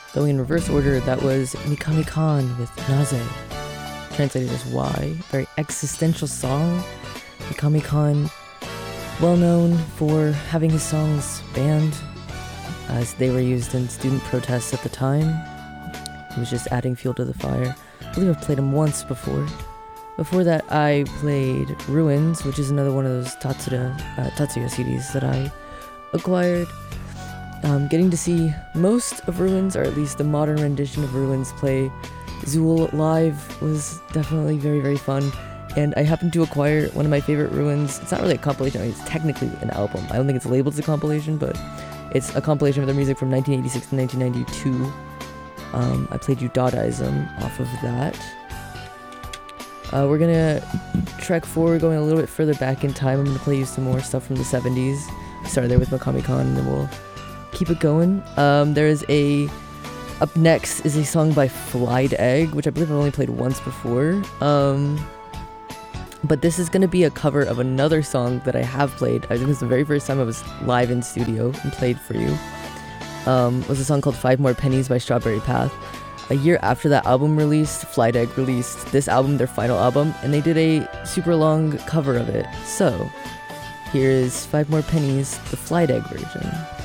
Going in reverse order, that was Mikami Kan with Naze, translated as Why. Very existential song. Mikami Kan, well known for having his songs banned as they were used in student protests at the time. He was just adding fuel to the fire. I believe I've played him once before. Before that, I played Ruins, which is another one of those Tatsuya CDs that I acquired. Getting to see most of Ruins, or at least the modern rendition of Ruins, play Zool live was definitely very, very fun. And I happened to acquire one of my favorite Ruins. It's not really a compilation, it's technically an album. I don't think it's labeled as a compilation, but it's a compilation of their music from 1986 to 1992. I played you Dadaism off of that. We're gonna trek forward, going a little bit further back in time. I'm gonna play you some more stuff from the 70s. Started there with Mikami Kan, and then we'll keep it going. Up next is a song by Flied Egg, which I believe I've only played once before. But this is gonna be a cover of another song that I have played. I think it was the very first time I was live in studio and played for you. Was a song called 5 More Pennies by Strawberry Path. A year after that album released, Flied Egg released this album, their final album, and they did a super long cover of it. So, here is 5 More Pennies, the Flied Egg version.